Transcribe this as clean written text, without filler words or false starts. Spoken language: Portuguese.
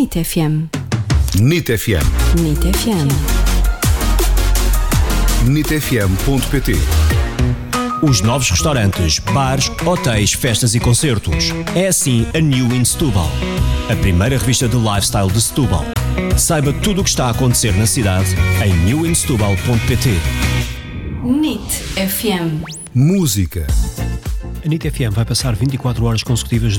NIT FM. NIT FM. NIT FM. NITfm.pt. Os novos restaurantes, bares, hotéis, festas e concertos. É assim a New in Setúbal, a primeira revista de lifestyle de Setúbal. Saiba tudo o que está a acontecer na cidade em newinsetubal.pt. NIT FM. Música. A NIT FM vai passar 24 horas consecutivas